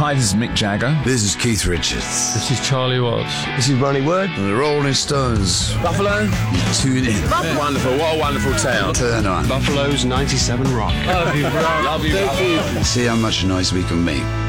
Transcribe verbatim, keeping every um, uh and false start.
Hi, this is Mick Jagger. This is Keith Richards. This is Charlie Watts. This is Ronnie Wood. And the Rolling Stones. Buffalo. You tune in. Buffalo. Wonderful. What a wonderful town. Turn on. Buffalo's ninety-seven Rock. Love you, bro. Love you, See how much noise we can make.